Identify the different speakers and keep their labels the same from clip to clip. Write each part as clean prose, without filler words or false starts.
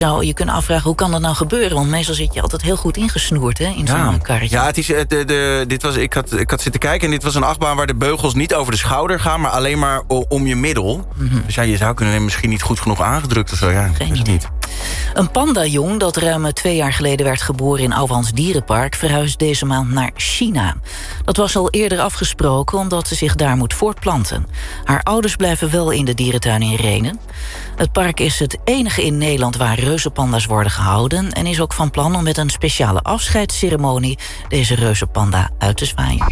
Speaker 1: zou je kunnen afvragen, hoe kan dat nou gebeuren? Want meestal zit je altijd heel goed ingesnoerd, hè, in zo'n karretje.
Speaker 2: Ja, het is, ik had zitten kijken en dit was een achtbaan waar de beugels niet over de schouder gaan, maar alleen maar om je middel. Mm-hmm. Dus ja, je zou kunnen misschien niet goed genoeg aangedrukt of zo. Ja,
Speaker 1: geen idee. Niet. Een pandajong dat ruim 2 jaar geleden werd geboren in Ouwehands Dierenpark verhuist deze maand naar China. Dat was al eerder afgesproken omdat ze zich daar moet voortplanten. Haar ouders blijven wel in de dierentuin in Rhenen. Het park is het enige in Nederland waar reuzenpanda's worden gehouden en is ook van plan om met een speciale afscheidsceremonie deze reuzenpanda uit te zwaaien.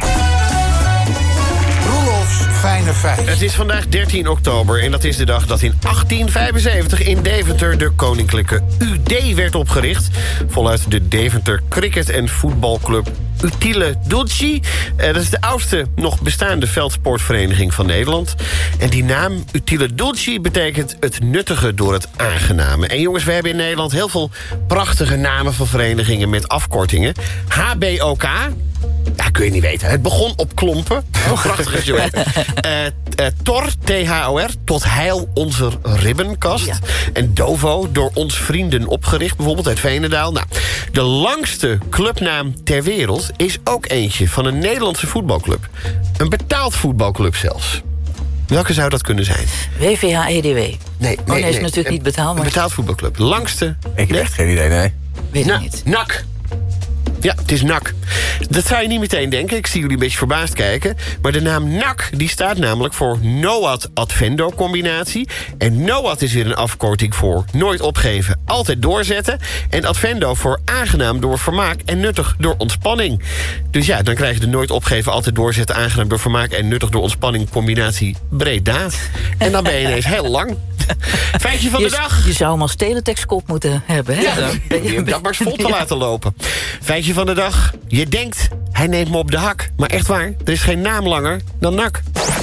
Speaker 3: Fijne feit.
Speaker 4: Het is vandaag 13 oktober en dat is de dag dat in 1875 in Deventer de Koninklijke UD werd opgericht. Voluit de Deventer Cricket- en Voetbalclub Utile Dulci. Dat is de oudste nog bestaande veldsportvereniging van Nederland. En die naam Utile Dulci betekent het nuttige door het aangename. En jongens, we hebben in Nederland heel veel prachtige namen van verenigingen met afkortingen. HBOK... Ja, kun je niet weten. Het begon op klompen. Prachtig als je weet. TOR, THOR, tot heil onze ribbenkast. Ja. En DOVO, door ons vrienden opgericht, bijvoorbeeld uit Veenendaal. Nou, de langste clubnaam ter wereld is ook eentje van een Nederlandse voetbalclub. Een betaald voetbalclub zelfs. Welke zou dat kunnen zijn?
Speaker 1: WVH-EDW. Nee, is natuurlijk niet betaald. Maar...
Speaker 4: Een betaald voetbalclub. Langste...
Speaker 2: Ik heb echt geen idee, nee.
Speaker 1: Weet ik niet.
Speaker 4: NAC. Ja, het is NAC. Dat zou je niet meteen denken. Ik zie jullie een beetje verbaasd kijken. Maar de naam NAC die staat namelijk voor NOAD Advendo combinatie. En NOAD is weer een afkorting voor nooit opgeven, altijd doorzetten. En Advendo voor aangenaam door vermaak en nuttig door ontspanning. Dus ja, dan krijg je de nooit opgeven, altijd doorzetten, aangenaam door vermaak en nuttig door ontspanning combinatie Breda. En dan ben je ineens heel lang. Feitje van de dag.
Speaker 1: Je zou hem als teletextkop moeten hebben. Hè?
Speaker 4: Ja, je dat maar eens vol te laten lopen. Feitje van de dag. Je denkt, hij neemt me op de hak. Maar echt waar, er is geen naam langer dan NAC.